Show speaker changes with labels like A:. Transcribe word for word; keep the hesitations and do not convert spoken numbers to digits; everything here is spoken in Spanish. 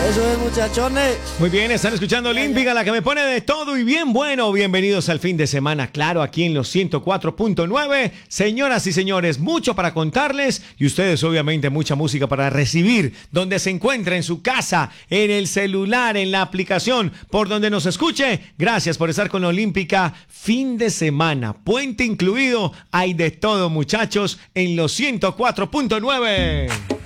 A: Eso es, muchachones.
B: Muy bien, están escuchando Olímpica, la que me pone de todo y bien bueno. Bienvenidos al fin de semana, claro, aquí en los ciento cuatro punto nueve. Señoras y señores, mucho para contarles y ustedes obviamente mucha música para recibir, donde se encuentra en su casa, en el celular, en la aplicación, por donde nos escuche. Gracias por estar con Olímpica, fin de semana, puente incluido, hay de todo, muchachos, en los ciento cuatro punto nueve.